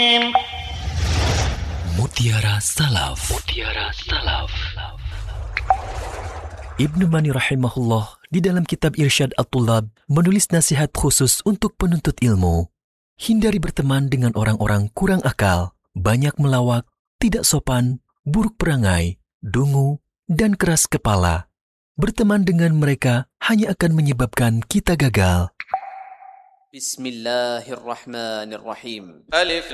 Mutiara Salaf. Mutiara Salaf. Ibnu Mani rahimahullah di dalam kitab Irsyad At-Tullab menulis nasihat khusus untuk penuntut ilmu. Hindari berteman dengan orang-orang kurang akal, banyak melawak, tidak sopan, buruk perangai, dungu, dan keras kepala. Berteman dengan mereka hanya akan menyebabkan kita gagal. Bismillahirrahmanirrahim. Alif